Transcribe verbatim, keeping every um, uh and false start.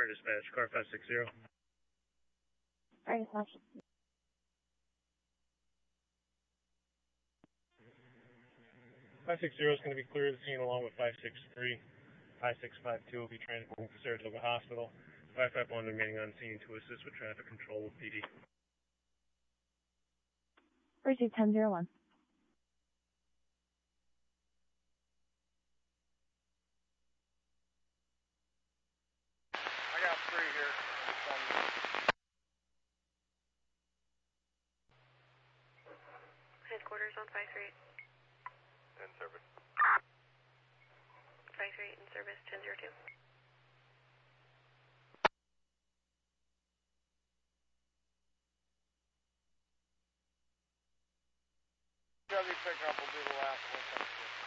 Fire dispatch, car five six zero. Fire dispatch. five six zero is going to be clear of the scene along with five six three. five six five two will be transporting to Saratoga Hospital. five five one remaining on scene to assist with traffic control with P D. Receive ten zero one. I got three here. Headquarters on five three eight. In service. five three eight in service, ten zero two. Chevy pickup will be the last one.